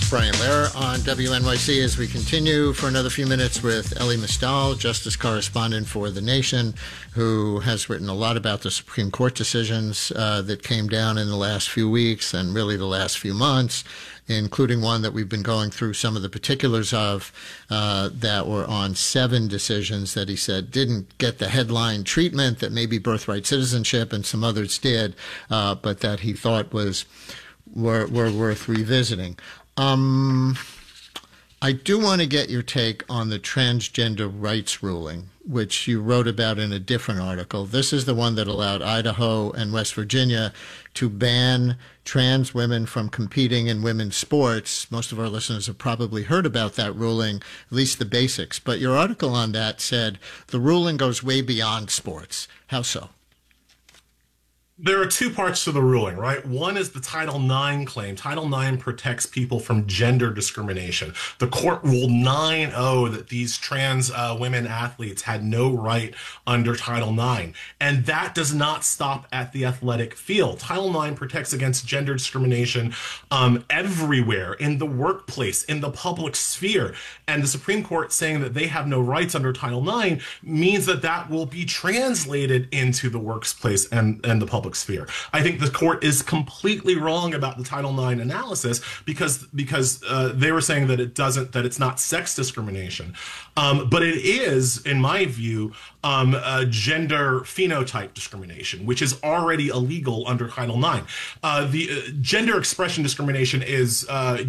Brian Lehrer on WNYC as we continue for another few minutes with Elie Mystal, Justice Correspondent for The Nation, who has written a lot about the Supreme Court decisions that came down in the last few weeks and really the last few months, including one that we've been going through some of the particulars of that were on 7 decisions that he said didn't get the headline treatment that maybe birthright citizenship and some others did, but that he thought were worth revisiting. I do want to get your take on the transgender rights ruling, which you wrote about in a different article. This is the one that allowed Idaho and West Virginia to ban trans women from competing in women's sports. Most of our listeners have probably heard about that ruling, at least the basics. But your article on that said the ruling goes way beyond sports. How so? There are 2 parts to the ruling, right? One is the Title IX claim. Title IX protects people from gender discrimination. The court ruled 9-0 that these trans women athletes had no right under Title IX. And that does not stop at the athletic field. Title IX protects against gender discrimination everywhere, in the workplace, in the public sphere. And the Supreme Court saying that they have no rights under Title IX means that that will be translated into the workplace and the public sphere. I think the court is completely wrong about the Title IX analysis because they were saying that it's not sex discrimination, but it is, in my view, gender phenotype discrimination, which is already illegal under Title IX. The gender expression discrimination is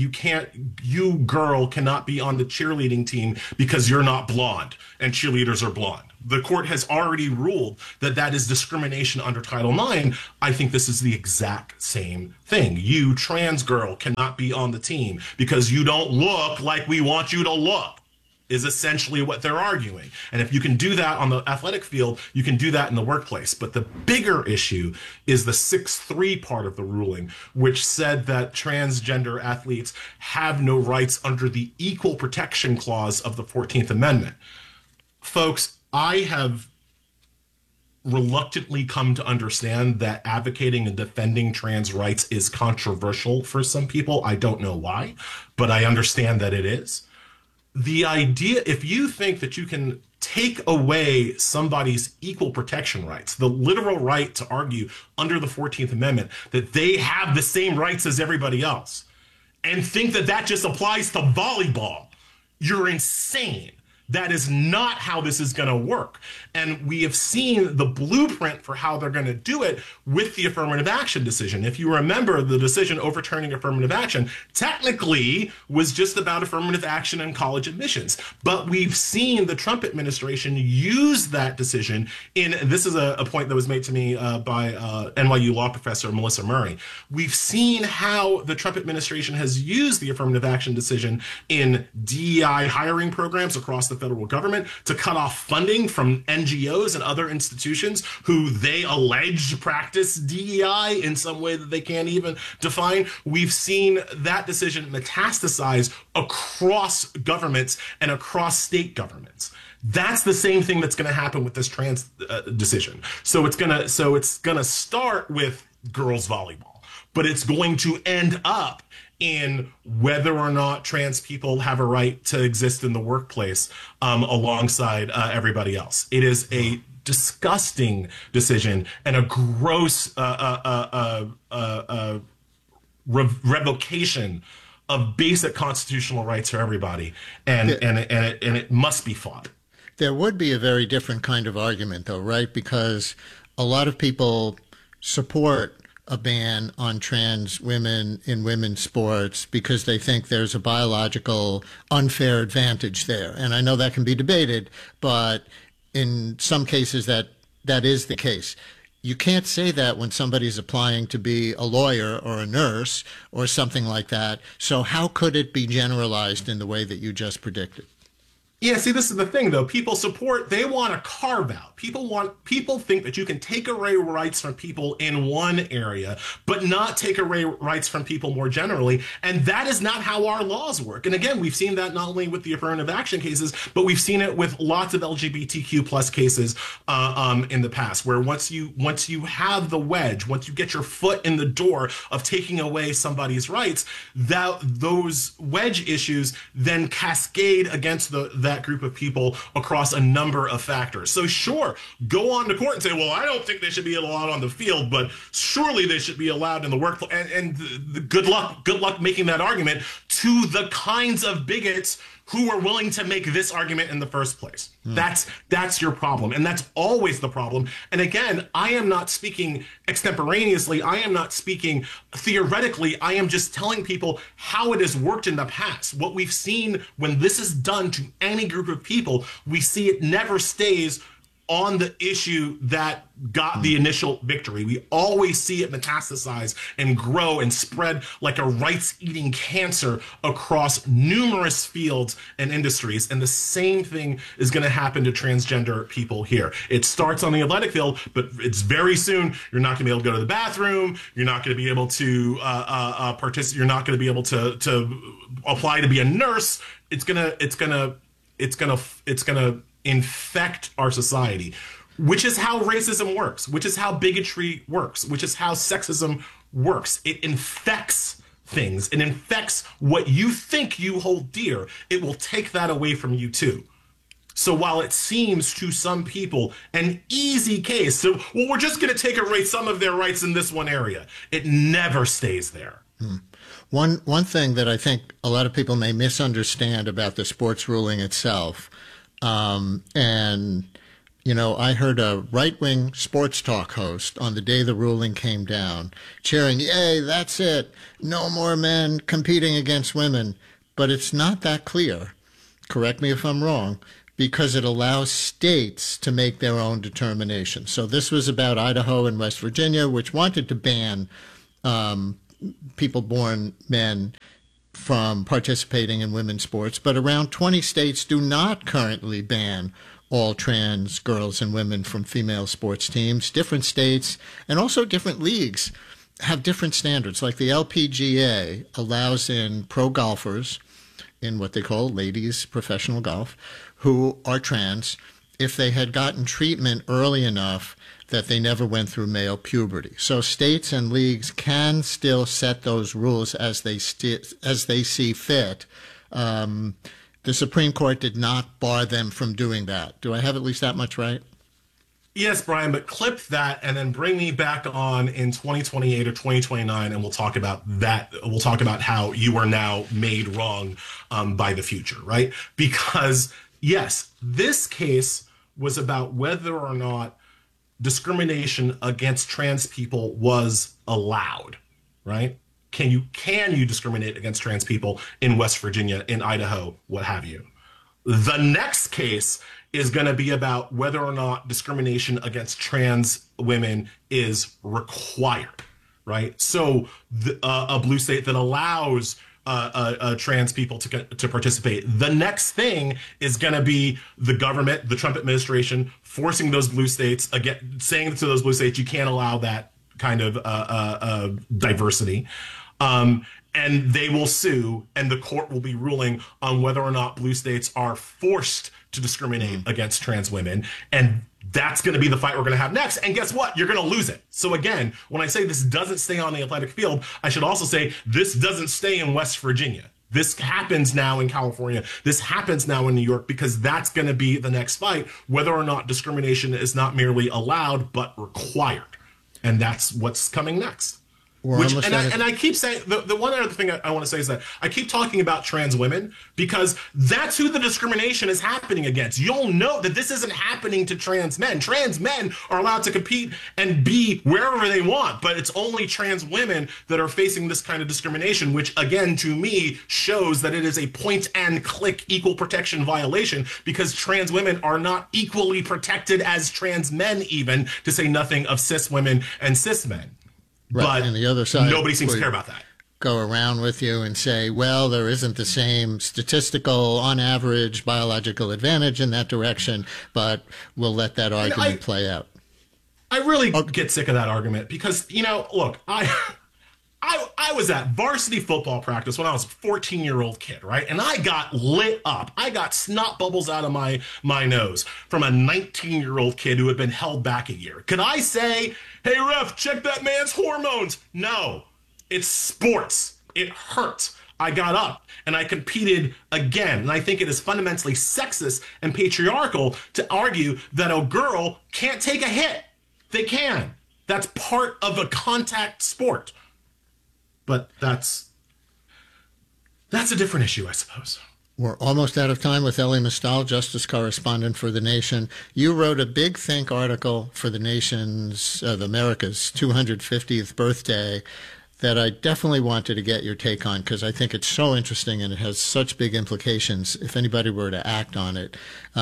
you girl cannot be on the cheerleading team because you're not blonde and cheerleaders are blonde. The court has already ruled that that is discrimination under Title IX. I think this is the exact same thing. You, trans girl, cannot be on the team because you don't look like we want you to look, is essentially what they're arguing. And if you can do that on the athletic field, you can do that in the workplace. But the bigger issue is the 6-3 part of the ruling, which said that transgender athletes have no rights under the Equal Protection Clause of the 14th Amendment. Folks, I have reluctantly come to understand that advocating and defending trans rights is controversial for some people. I don't know why, but I understand that it is. The idea, if you think that you can take away somebody's equal protection rights, the literal right to argue under the 14th Amendment that they have the same rights as everybody else, and think that that just applies to volleyball, you're insane. That is not how this is going to work. And we have seen the blueprint for how they're going to do it with the affirmative action decision. If you remember, the decision overturning affirmative action technically was just about affirmative action and college admissions. But we've seen the Trump administration use that decision in, this is a point that was made to me by NYU law professor Melissa Murray. We've seen how the Trump administration has used the affirmative action decision in DEI hiring programs across the federal government to cut off funding from NGOs and other institutions who they allege practice DEI in some way that they can't even define. We've seen that decision metastasize across governments and across state governments. That's the same thing that's going to happen with this trans decision. So it's going to start with girls volleyball, but it's going to end up in whether or not trans people have a right to exist in the workplace alongside everybody else. It is a disgusting decision and a gross revocation of basic constitutional rights for everybody, and it must be fought. There would be a very different kind of argument, though, right? Because a lot of people support a ban on trans women in women's sports because they think there's a biological unfair advantage there. And I know that can be debated, but in some cases that is the case. You can't say that when somebody's applying to be a lawyer or a nurse or something like that. So how could it be generalized in the way that you just predicted? Yeah, see, this is the thing, though. They want a carve out. People think that you can take away rights from people in one area, but not take away rights from people more generally. And that is not how our laws work. And again, we've seen that not only with the affirmative action cases, but we've seen it with lots of LGBTQ plus cases in the past, where once you have the wedge, once you get your foot in the door of taking away somebody's rights, those wedge issues then cascade against that group of people across a number of factors. So sure, go on to court and say, well, I don't think they should be allowed on the field, but surely they should be allowed in the workplace. And good luck making that argument to the kinds of bigots who are willing to make this argument in the first place. That's your problem. And that's always the problem. And again, I am not speaking extemporaneously. I am not speaking theoretically. I am just telling people how it has worked in the past. What we've seen when this is done to any group of people, we see it never stays on the issue that got the initial victory. We always see it metastasize and grow and spread like a rights-eating cancer across numerous fields and industries. And the same thing is going to happen to transgender people here. It starts on the athletic field, but it's very soon. You're not going to be able to go to the bathroom. You're not going to be able to participate. You're not going to be able to apply to be a nurse. It's gonna infect our society, which is how racism works, which is how bigotry works, which is how sexism works. It infects things. It infects what you think you hold dear. It will take that away from you too. So while it seems to some people an easy case, so, well, we're just going to take away some of their rights in this one area, it never stays there. One thing that I think a lot of people may misunderstand about the sports ruling itself, and, you know, I heard a right-wing sports talk host on the day the ruling came down cheering, yay, that's it, no more men competing against women. But it's not that clear, correct me if I'm wrong, because it allows states to make their own determination. So this was about Idaho and West Virginia, which wanted to ban people-born men from participating in women's sports, but around 20 states do not currently ban all trans girls and women from female sports teams. Different states and also different leagues have different standards. Like the LPGA allows in pro golfers in what they call ladies professional golf who are trans if they had gotten treatment early enough that they never went through male puberty. So states and leagues can still set those rules as they see fit. The Supreme Court did not bar them from doing that. Do I have at least that much right? Yes, Brian, but clip that and then bring me back on in 2028 or 2029, and we'll talk about that. We'll talk about how you are now made wrong by the future, right? Because, yes, this case was about whether or not discrimination against trans people was allowed, right? Can you discriminate against trans people in West Virginia, in Idaho, what have you? The next case is going to be about whether or not discrimination against trans women is required, right? So a blue state that allows trans people to participate. The next thing is going to be the government, the Trump administration, forcing those blue states, again, saying to those blue states, you can't allow that kind of diversity. And they will sue, and the court will be ruling on whether or not blue states are forced to discriminate against trans women. And that's going to be the fight we're going to have next. And guess what? You're going to lose it. So again, when I say this doesn't stay on the athletic field, I should also say this doesn't stay in West Virginia. This happens now in California. This happens now in New York, because that's going to be the next fight, whether or not discrimination is not merely allowed, but required. And that's what's coming next. I keep saying, the one other thing I want to say is that I keep talking about trans women because that's who the discrimination is happening against. You'll note that this isn't happening to trans men. Trans men are allowed to compete and be wherever they want, but it's only trans women that are facing this kind of discrimination, which again, to me, shows that it is a point and click equal protection violation, because trans women are not equally protected as trans men, even, to say nothing of cis women and cis men. Right. But and the other side, nobody seems to care about that. go around with you and say, well, there isn't the same statistical, on average, biological advantage in that direction, but we'll let that argument play out. I really get sick of that argument because, look, I was at varsity football practice when I was a 14-year-old kid, right? And I got lit up. I got snot bubbles out of my nose from a 19-year-old kid who had been held back a year. Could I say, hey, ref, check that man's hormones? No, it's sports. It hurt. I got up and I competed again. And I think it is fundamentally sexist and patriarchal to argue that a girl can't take a hit. They can. That's part of a contact sport. But that's a different issue, I suppose. We're almost out of time with Elie Mystal, Justice Correspondent for The Nation. You wrote a big think article for The Nation's, America's 250th birthday that I definitely wanted to get your take on because I think it's so interesting and it has such big implications if anybody were to act on it,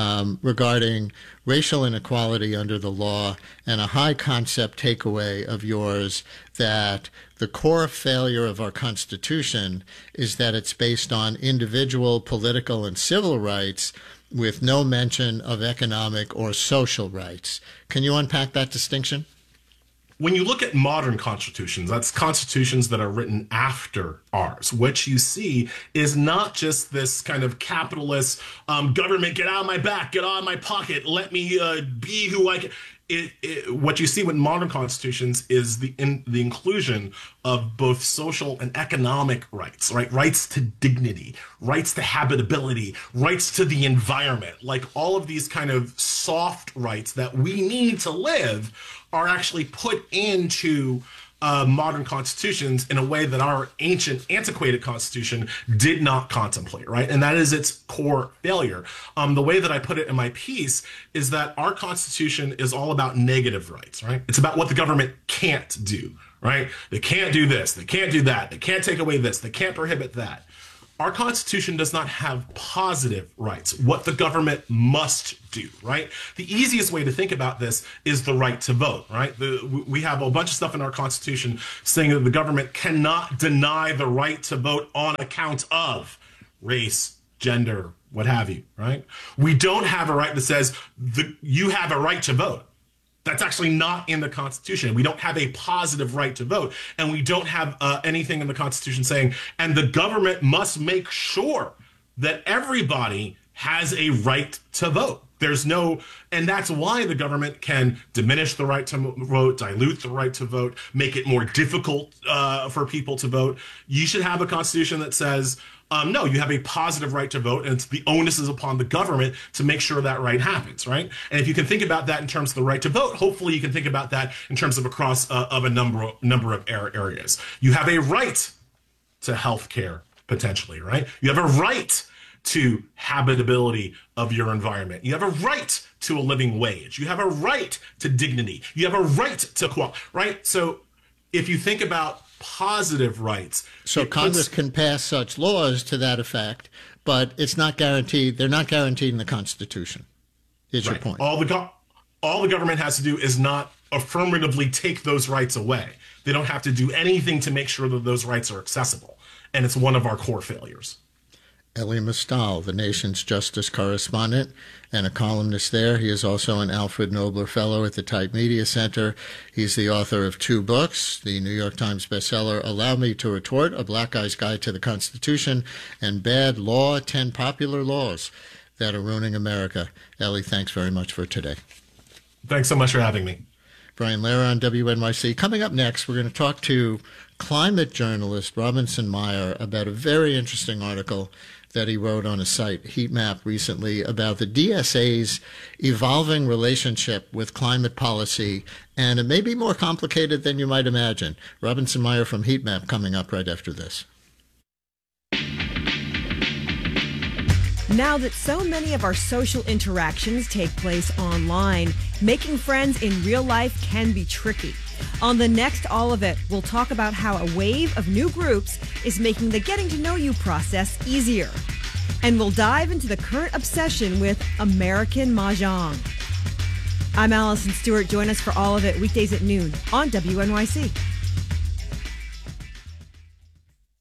regarding racial inequality under the law and a high concept takeaway of yours that the core failure of our Constitution is that it's based on individual political and civil rights with no mention of economic or social rights. Can you unpack that distinction? When you look at modern constitutions, that's constitutions that are written after ours. What you see is not just this kind of capitalist government, get out of my back, get out of my pocket, let me be who I can. What you see with modern constitutions is the inclusion of both social and economic rights, right? Rights to dignity, rights to habitability, rights to the environment, like all of these kind of soft rights that we need to live are actually put into modern constitutions in a way that our ancient, antiquated constitution did not contemplate, right? And that is its core failure. The way that I put it in my piece is that our constitution is all about negative rights, right? It's about what the government can't do, right? They can't do this, they can't do that, they can't take away this, they can't prohibit that. Our Constitution does not have positive rights, what the government must do, right? The easiest way to think about this is the right to vote, right? We have a bunch of stuff in our Constitution saying that the government cannot deny the right to vote on account of race, gender, what have you, right? We don't have a right that says you have a right to vote. That's actually not in the Constitution. We don't have a positive right to vote. And we don't have anything in the Constitution saying, and the government must make sure that everybody has a right to vote. There's no, and that's why the government can diminish the right to vote, dilute the right to vote, make it more difficult for people to vote. You should have a Constitution that says, no, you have a positive right to vote, and it's the onus is upon the government to make sure that right happens, right? And if you can think about that in terms of the right to vote, hopefully you can think about that in terms of across of a number of areas. You have a right to health care, potentially, right? You have a right to habitability of your environment. You have a right to a living wage. You have a right to dignity. You have a right to equality, right? So if you think about positive rights. So Congress can pass such laws to that effect, but it's not guaranteed. They're not guaranteed in the Constitution, is your point. All the government has to do is not affirmatively take those rights away. They don't have to do anything to make sure that those rights are accessible. And it's one of our core failures. Elie Mystal, The Nation's justice correspondent and a columnist there. He is also an Alfred Nobler Fellow at the Type Media Center. He's the author of 2 books, the New York Times bestseller, Allow Me to Retort, A Black Guy's Guide to the Constitution, and Bad Law, 10 Popular Laws That Are Ruining America. Elie, thanks very much for today. Thanks so much for having me. Brian Lehrer on WNYC. Coming up next, we're going to talk to climate journalist Robinson Meyer about a very interesting article that he wrote on a site, Heat Map, recently about the DSA's evolving relationship with climate policy, and it may be more complicated than you might imagine. Robinson Meyer from Heat Map coming up right after this. Now that so many of our social interactions take place online, making friends in real life can be tricky. On the next All of It, we'll talk about how a wave of new groups is making the getting to know you process easier. And we'll dive into the current obsession with American Mahjong. I'm Allison Stewart. Join us for All of It weekdays at noon on WNYC.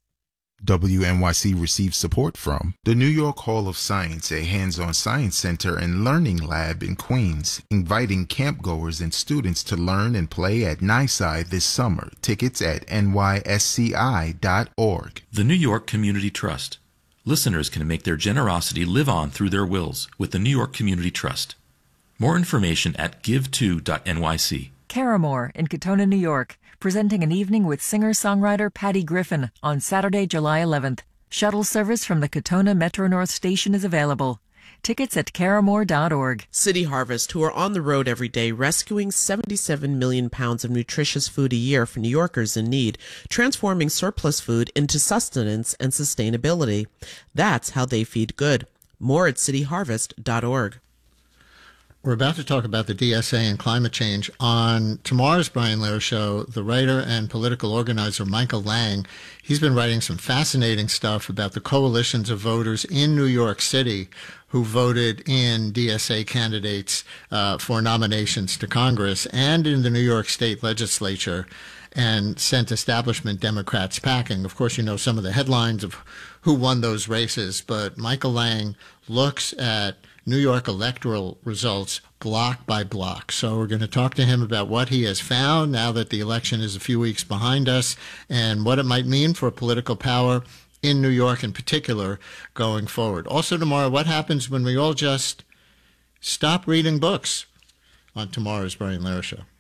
WNYC receives support from the New York Hall of Science, a hands-on science center and learning lab in Queens, inviting campgoers and students to learn and play at NYSCI this summer. Tickets at nysci.org. The New York Community Trust. Listeners can make their generosity live on through their wills with the New York Community Trust. More information at give2.nyc. Caramore in Katona, New York, presenting an evening with singer-songwriter Patty Griffin on Saturday, July 11th. Shuttle service from the Katona Metro North Station is available. Tickets at caramore.org. City Harvest, who are on the road every day rescuing 77 million pounds of nutritious food a year for New Yorkers in need, transforming surplus food into sustenance and sustainability. That's how they feed good. More at cityharvest.org. We're about to talk about the DSA and climate change. On tomorrow's Brian Lehrer Show, the writer and political organizer Michael Lang, he's been writing some fascinating stuff about the coalitions of voters in New York City who voted in DSA candidates for nominations to Congress and in the New York State legislature and sent establishment Democrats packing. Of course, you know some of the headlines of who won those races, but Michael Lang looks at New York electoral results block by block. So we're going to talk to him about what he has found now that the election is a few weeks behind us and what it might mean for political power in New York in particular going forward. Also tomorrow, what happens when we all just stop reading books on tomorrow's Brian Lehrer Show.